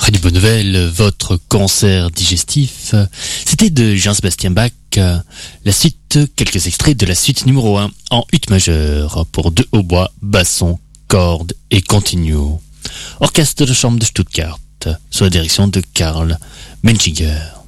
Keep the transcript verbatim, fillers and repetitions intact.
Radio Bonne Nouvelle, votre concert digestif, c'était de Jean-Sébastien Bach. La suite, quelques extraits de la suite numéro un en ut majeur pour deux hautbois, basson, cordes et continuo. Orchestre de chambre de Stuttgart, sous la direction de Karl Menchinger.